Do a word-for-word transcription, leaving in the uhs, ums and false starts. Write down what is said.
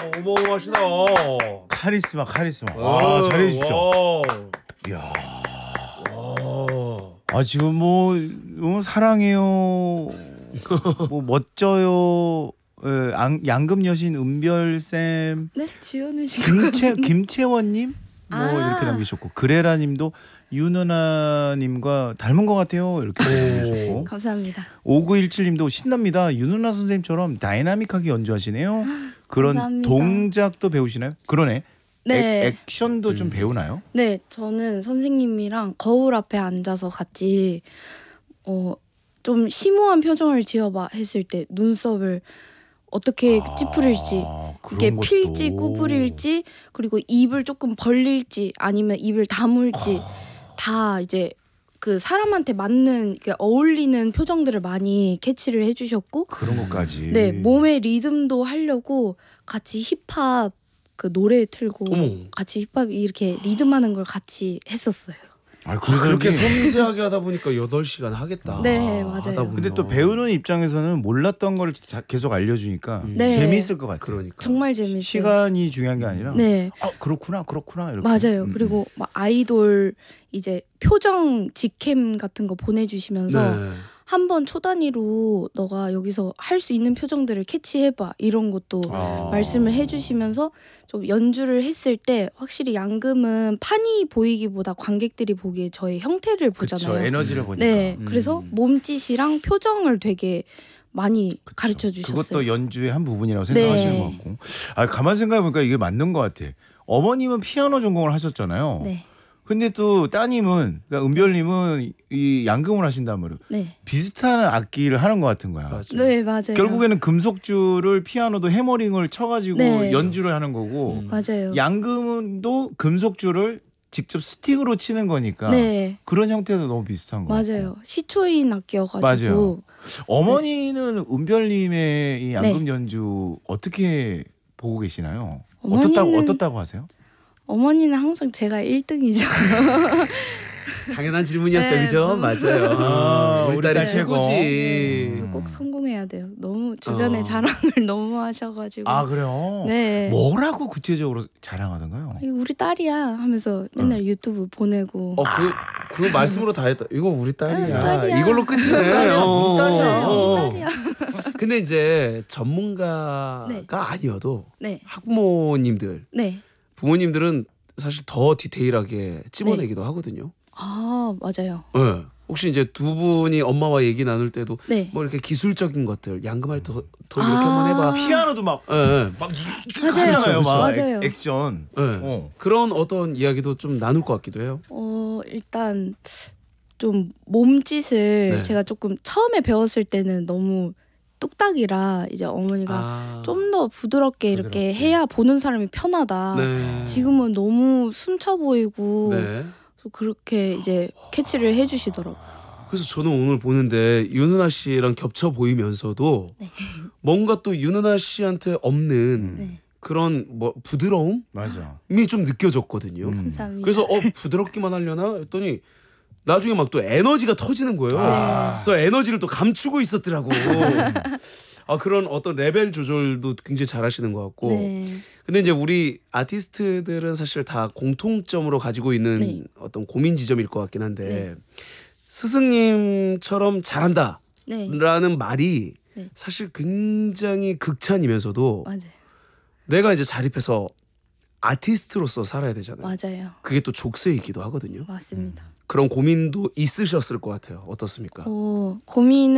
어마어마하시다. 카리스마 카리스마. 와, 아, 잘해 주십시오. 와. 이야. 와. 아 지금 뭐, 뭐 사랑해요. 뭐 멋져요. 예, 양, 양금 여신 은별 쌤. 네, 지원우 씨. 김채 김채원님 뭐 아. 이렇게 남기셨고 그레라님도 윤은아님과 닮은 것 같아요 이렇게 남기셨고 감사합니다. 오구일칠님도 신납니다. 윤은아 선생님처럼 다이나믹하게 연주하시네요. 그런 감사합니다. 동작도 배우시나요? 그러네. 네. 액, 액션도 좀 배우나요? 네, 저는 선생님이랑 거울 앞에 앉아서 같이 어, 좀 심오한 표정을 지어봐 했을 때 눈썹을 어떻게 찌푸릴지 아, 이게 그런 필지 것도. 구부릴지 그리고 입을 조금 벌릴지 아니면 입을 다물지 다 이제 그 사람한테 맞는 그 어울리는 표정들을 많이 캐치를 해주셨고 그런 것까지. 네 몸의 리듬도 하려고 같이 힙합 그 노래 틀고 어머. 같이 힙합 이렇게 리듬하는 걸 같이 했었어요. 아, 그래서 그렇게 이게- 섬세하게 하다 보니까 여덟 시간 하겠다. 네, 맞아요. 하다 보면. 근데 또 배우는 입장에서는 몰랐던 걸 자- 계속 알려주니까 음. 네. 재밌을 것 같아요. 그러니까. 정말 재밌어요. 시간이 중요한 게 아니라 네. 아 그렇구나 그렇구나 이렇게. 맞아요. 음, 그리고 막 아이돌 이제 표정 직캠 같은 거 보내주시면서 네. 한 번 초단위로 너가 여기서 할 수 있는 표정들을 캐치해봐 이런 것도 아. 말씀을 해주시면서 좀 연주를 했을 때 확실히 양금은 판이 보이기보다 관객들이 보기에 저의 형태를 그쵸 보잖아요. 에너지를 보니까. 네, 음. 그래서 몸짓이랑 표정을 되게 많이 그쵸. 가르쳐 주셨어요. 그것도 연주의 한 부분이라고 생각하시는 네. 것 같고. 아 가만 생각해 보니까 이게 맞는 것 같아. 어머님은 피아노 전공을 하셨잖아요. 네, 근데 또 따님은 그러니까 은별님은 이 양금을 하신단 말이에요. 네, 비슷한 악기를 하는 것 같은 거야. 맞아. 네 맞아요. 결국에는 금속줄을 피아노도 해머링을 쳐가지고 네. 연주를 하는 거고 음. 맞아요. 양금도 금속줄을 직접 스틱으로 치는 거니까 네, 그런 형태도 너무 비슷한 거 맞아요. 시초인 악기여가지고 맞아요. 어머니는 은별님의 이 양금 네. 연주 어떻게 보고 계시나요? 어떻다고 어머니는- 어떻다고 하세요? 어머니는 항상 제가 일 등이죠. 당연한 질문이었어요, 네, 그죠? 너무- 맞아요. 아, 우리 우리 딸이 딸 최고지. 최고. 그래서 꼭 성공해야 돼요. 너무 주변에 어. 자랑을 너무 하셔가지고. 아 그래요? 네. 뭐라고 구체적으로 자랑하던가요? 이거 우리 딸이야 하면서 맨날 유튜브 보내고. 어, 그, 그 말씀으로 다 했다. 이거 우리 딸이야. 아, 딸이야. 이걸로 끝이네. 딸이야. 어, 우리 딸이야. 어. 우리 딸이야. 근데 이제 전문가가 네. 아니어도 네, 학부모님들, 네. 부모님들은 사실 더 디테일하게 찝어내기도 하거든요. 아 맞아요. 네. 혹시 이제 두 분이 엄마와 얘기 나눌 때도 네. 뭐 이렇게 기술적인 것들 양금할 더, 더 이렇게 아. 한번 해봐. 피아노도 막 예, 예. 막 맞아요. 하잖아요, 막 맞아요. 액- 액션. 예. 어. 그런 어떤 이야기도 좀 나눌 것 같기도 해요. 어 일단 좀 몸짓을 네. 제가 조금 처음에 배웠을 때는 너무 뚝딱이라 이제 어머니가 아. 좀 더 부드럽게 이렇게 부드럽게. 해야 보는 사람이 편하다. 네. 지금은 너무 숨차 보이고 네. 그래서 그렇게 이제 캐치를 해주시더라고요. 그래서 저는 오늘 보는데 윤은아 씨랑 겹쳐 보이면서도 네. 뭔가 또 윤은아 씨한테 없는 네. 그런 뭐 부드러움이 맞아. 좀 느껴졌거든요. 음. 감사합니다. 그래서 어 부드럽기만 하려나 했더니 나중에 막 또 에너지가 터지는 거예요. 아. 그래서 에너지를 또 감추고 있었더라고. 아 그런 어떤 레벨 조절도 굉장히 잘하시는 것 같고. 네. 근데 이제 우리 아티스트들은 사실 다 공통점으로 가지고 있는 네. 어떤 고민 지점일 것 같긴 한데 스승님처럼 잘한다라는 네. 말이 네. 사실 굉장히 극찬이면서도 맞아요. 내가 이제 자립해서 아티스트로서 살아야 되잖아요. 맞아요. 그게 또 족쇄이기도 하거든요. 맞습니다. 그런 고민도 있으셨을 것 같아요. 어떻습니까? 어, 고민은